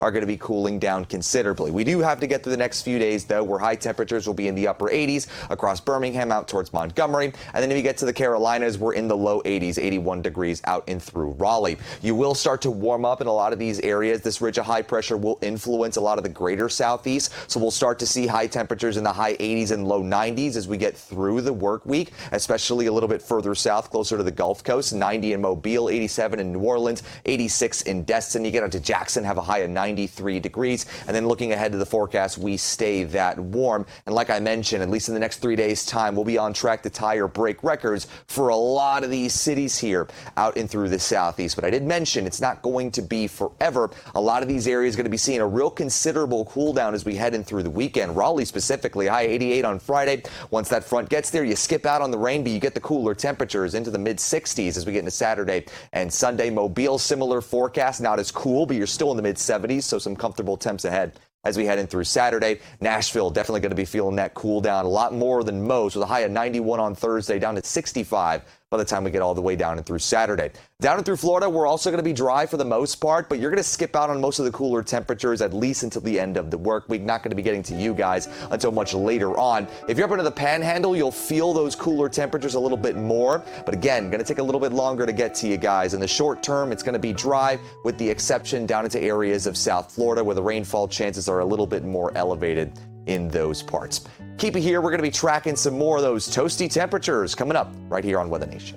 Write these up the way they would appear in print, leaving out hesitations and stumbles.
are going to be cooling down considerably. We do have to get through the next few days, though, where high temperatures will be in the upper 80s across Birmingham out towards Montgomery. And then if you get to the Carolinas, we're in the low 80s, 81 degrees out and through Raleigh. You will start to warm up in a lot of these areas. This ridge of high pressure will influence a lot of the greater southeast. So we'll start to see high temperatures in the high 80s and low 90s as we get through the work week, especially a little bit further south, closer to the Gulf Coast. 90 in Mobile, 87 in New Orleans, 86 in Destin. You get out to Jackson, have a high of 93 degrees. And then looking ahead to the forecast, we stay that warm. And like I mentioned, at least in the next 3 days' time, we'll be on track to tie or break records for a lot of these cities here out and through the southeast. But I did mention it's not going to be forever. A lot of these areas are going to be seeing a real considerable cool down as we head in through the weekend. Raleigh specifically, high 88 on Friday. Once that front gets there, you skip out on the rain, but you get the cooler temperatures into the mid-60s as we get into Saturday and Sunday. Mobile, similar forecast, not as cool, but you're still in the mid-70s, so some comfortable temps ahead as we head in through Saturday. Nashville definitely going to be feeling that cool down a lot more than most, with a high of 91 on Thursday, down to 65 by the time we get all the way down and through Saturday. Down and through Florida, we're also going to be dry for the most part, but you're going to skip out on most of the cooler temperatures at least until the end of the work week. Not going to be getting to you guys until much later on. If you're up into the Panhandle, you'll feel those cooler temperatures a little bit more, but again, going to take a little bit longer to get to you guys. In the short term, it's going to be dry, with the exception down into areas of South Florida where the rainfall chances are a little bit more elevated in those parts. Keep it here. We're going to be tracking some more of those toasty temperatures coming up right here on Weather Nation.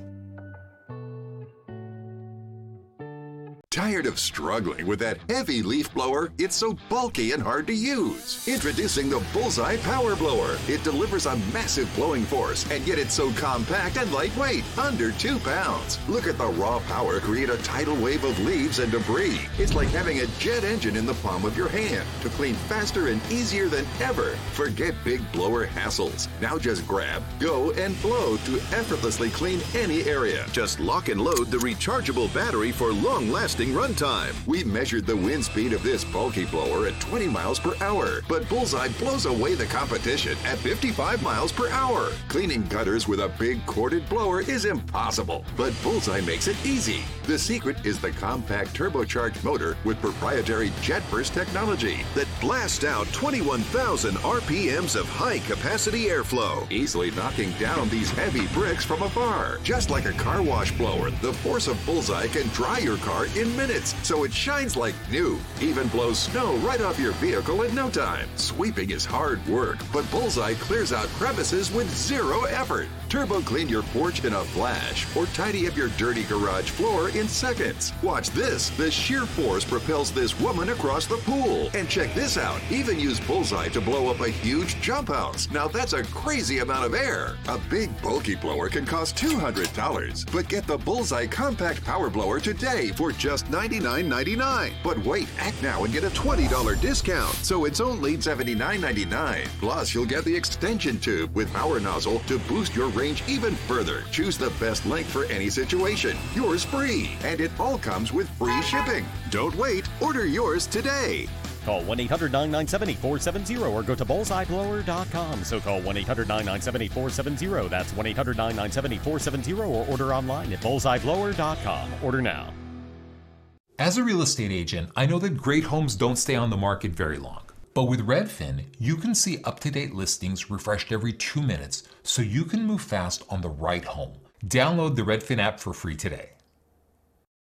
Tired of struggling with that heavy leaf blower? It's so bulky and hard to use. Introducing the Bullseye Power Blower. It delivers a massive blowing force, and yet it's so compact and lightweight, under 2 pounds. Look at the raw power create a tidal wave of leaves and debris. It's like having a jet engine in the palm of your hand to clean faster and easier than ever. Forget big blower hassles. Now just grab, go, and blow to effortlessly clean any area. Just lock and load the rechargeable battery for long-lasting runtime. We measured the wind speed of this bulky blower at 20 miles per hour, but Bullseye blows away the competition at 55 miles per hour. Cleaning gutters with a big corded blower is impossible, but Bullseye makes it easy. The secret is the compact turbocharged motor with proprietary jet burst technology that blasts out 21,000 RPMs of high-capacity airflow, easily knocking down these heavy bricks from afar. Just like a car wash blower, the force of Bullseye can dry your car in minutes, so it shines like new. Even blows snow right off your vehicle in no time. Sweeping is hard work, but Bullseye clears out crevices with zero effort. Turbo clean your porch in a flash, or tidy up your dirty garage floor in seconds. Watch this. The sheer force propels this woman across the pool. And check this out. Even use Bullseye to blow up a huge jump house. Now that's a crazy amount of air. A big bulky blower can cost $200, but get the Bullseye Compact Power Blower today for just $99.99. But wait, act now and get a $20 discount. So it's only $79.99. Plus, you'll get the extension tube with power nozzle to boost your range even further. Choose the best length for any situation. Yours free. And it all comes with free shipping. Don't wait. Order yours today. Call 1-800-997-8470 or go to bullseyeblower.com. So call 1-800-997-8470. That's 1-800-997-8470 or order online at bullseyeblower.com. Order now. As a real estate agent, I know that great homes don't stay on the market very long. But with Redfin, you can see up-to-date listings refreshed every 2 minutes, so you can move fast on the right home. Download the Redfin app for free today.